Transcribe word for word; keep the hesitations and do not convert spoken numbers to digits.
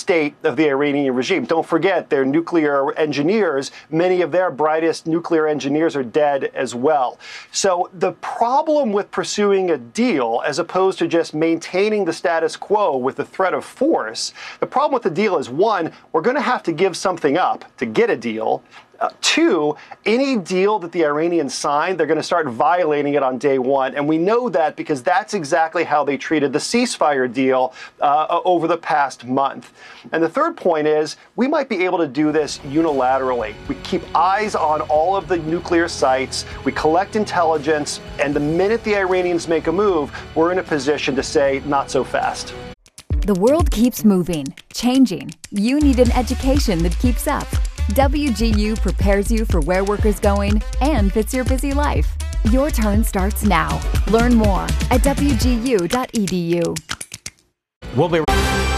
state of the Iranian regime. Don't forget, their nuclear engineers, many of their brightest nuclear engineers are dead as well. So the problem with pursuing a deal, as opposed to just maintaining the status quo with the threat of force, the problem with the deal is, one, we're going to have to give something up to get a deal. Uh, two, any deal that the Iranians sign, they're going to start violating it on day one. And we know that because that's exactly how they treated the ceasefire deal uh, over the past month. And the third point is we might be able to do this unilaterally. We keep eyes on all of the nuclear sites, we collect intelligence, and the minute the Iranians make a move, we're in a position to say, not so fast. The world keeps moving, changing. You need an education that keeps up. W G U prepares you for where work is going and fits your busy life. Your turn starts now. Learn more at W G U dot E D U. We'll be right